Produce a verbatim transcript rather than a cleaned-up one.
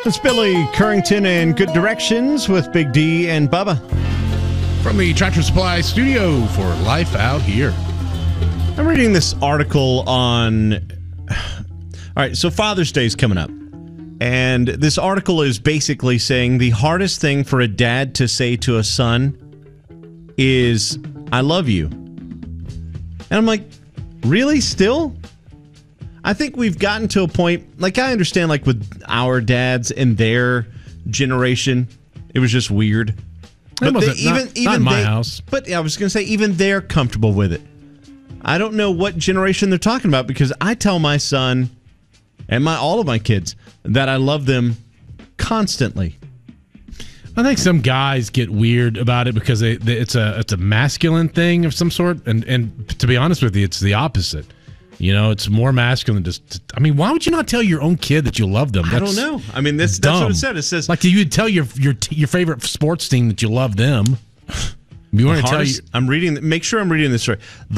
It's Billy Currington and Good Directions with Big D and Bubba. From the Tractor Supply studio for Life Out Here. I'm reading this article on... All right, so Father's Day is coming up. And this article is basically saying the hardest thing for a dad to say to a son is, I love you. And I'm like, really? Still? I think we've gotten to a point, like I understand like with our dads and their generation, it was just weird. But they, even, not, even not in my they, house. But I was going to say, even they're comfortable with it. I don't know what generation they're talking about because I tell my son and my all of my kids that I love them constantly. I think some guys get weird about it because they, they, it's a it's a masculine thing of some sort, and and to be honest with you, it's the opposite. You know, it's more masculine. Just, I mean, why would you not tell your own kid that you love them? That's I don't know. I mean, this, that's what it said. It says like you would tell your your your favorite sports team that you love them. You want to tell you? I'm reading. Make sure I'm reading this right.